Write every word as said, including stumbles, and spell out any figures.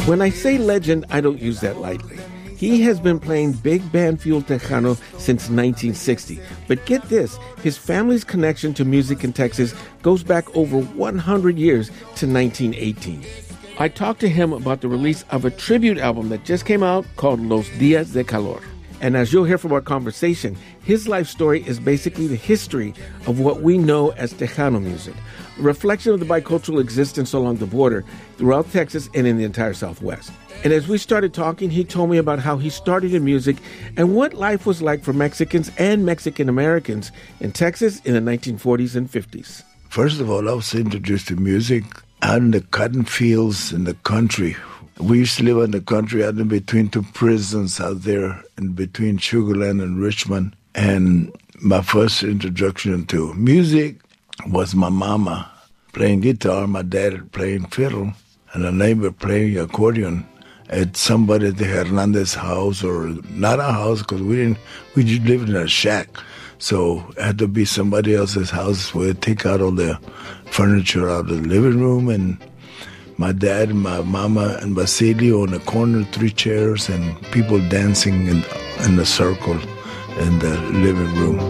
When I say legend, I don't use that lightly. He has been playing big band fuel Tejano since nineteen sixty. But get this, his family's connection to music in Texas goes back over one hundred years to nineteen eighteen. I talked to him about the release of a tribute album that just came out called Los Días de Calor. And as you'll hear from our conversation, his life story is basically the history of what we know as Tejano music, a reflection of the bicultural existence along the border throughout Texas and in the entire Southwest. And as we started talking, he told me about how he started in music and what life was like for Mexicans and Mexican Americans in Texas in the nineteen forties and fifties. First of all, I was introduced to music out in the cotton fields in the country. We used to live in the country out in between two prisons out there, in between Sugar Land and Richmond. And my first introduction to music was my mama playing guitar, my dad playing fiddle, and a neighbor playing accordion at somebody at the Hernandez house, or not a house, because we didn't, we just lived in a shack. So it had to be somebody else's house where they take out all the furniture out of the living room, and my dad and my mama and Basilio in the corner, three chairs, and people dancing in, in a circle in the living room.